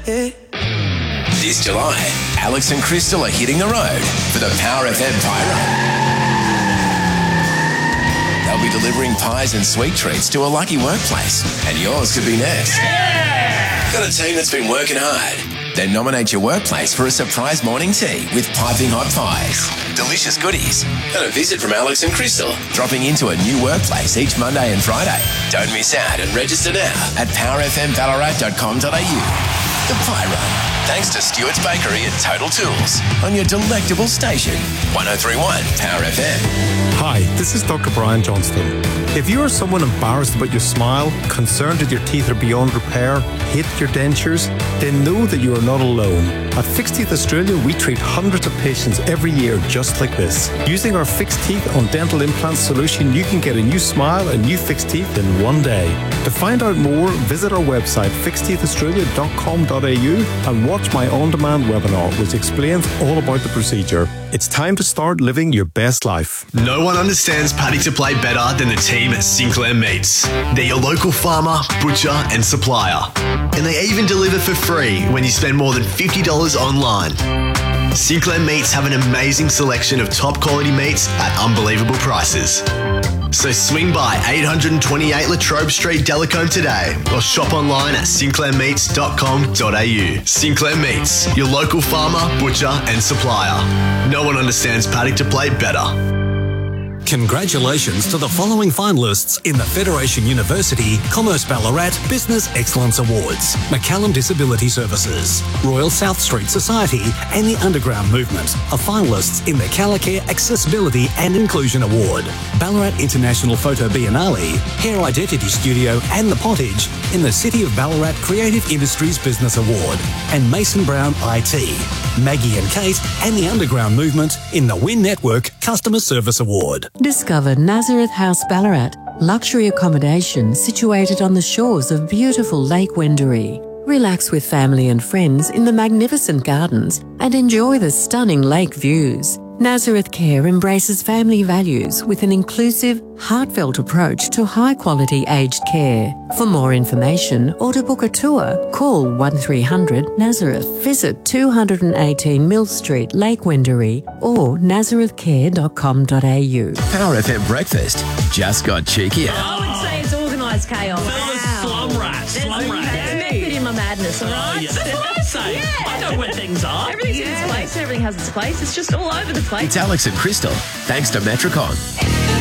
This July, Alex and Crystal are hitting the road for the Power FM Pie Run. They'll be delivering pies and sweet treats to a lucky workplace, and yours could be next. Yeah! Got a team that's been working hard? Then nominate your workplace for a surprise morning tea with piping hot pies, delicious goodies, and a visit from Alex and Crystal, dropping into a new workplace each Monday and Friday. Don't miss out and register now at powerfmballarat.com.au. The Pie Run, thanks to Stewart's Bakery and Total Tools, on your delectable station, 103.1 Power FM. Hi, this is Dr. Brian Johnston. If you are someone embarrassed about your smile, concerned that your teeth are beyond repair, hate your dentures, then know that you are not alone. At Fixed Teeth Australia, we treat hundreds of patients every year just like this. Using our Fixed Teeth on Dental Implants solution, you can get a new smile and new fixed teeth in one day. To find out more, visit our website fixedteethaustralia.com.au and watch my on-demand webinar, which explains all about the procedure. It's time to start living your best life. No one understands paddock to play better than the team at Sinclair Meats. They're your local farmer, butcher and supplier. And they even deliver for free when you spend more than $50 online. Sinclair Meats have an amazing selection of top quality meats at unbelievable prices. So swing by 828 Latrobe Street, Delacombe today or shop online at sinclairmeats.com.au. Sinclair Meats, your local farmer, butcher and supplier. No one understands paddock to plate better. Congratulations to the following finalists in the Federation University Commerce Ballarat Business Excellence Awards: McCallum Disability Services, Royal South Street Society and the Underground Movement are finalists in the Calacare Accessibility and Inclusion Award. Ballarat International Photo Biennale, Hair Identity Studio and The Pottage in the City of Ballarat Creative Industries Business Award, and Mason Brown IT, Maggie and Kate and the Underground Movement in the Win Network Customer Service Award. Discover Nazareth House Ballarat, luxury accommodation situated on the shores of beautiful Lake Wendouree. Relax with family and friends in the magnificent gardens and enjoy the stunning lake views. Nazareth Care embraces family values with an inclusive, heartfelt approach to high-quality aged care. For more information or to book a tour, call 1300 Nazareth. Visit 218 Mill Street, Lake Wendouree or nazarethcare.com.au. Power FM Breakfast just got cheekier. I would say it's organised chaos. Slum rat. There's a method in my madness, all right? That's what I say. Yeah. I know where things are. Everything's in its place. Everything has its place. It's just all over the place. It's Alex and Crystal, thanks to Metricon.